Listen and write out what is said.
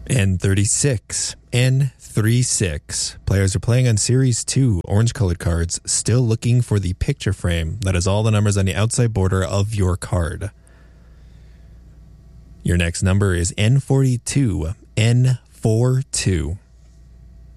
N36. N36. Players are playing on Series 2 orange-colored cards, still looking for the picture frame that has all the numbers on the outside border of your card. Your next number is N42. N42.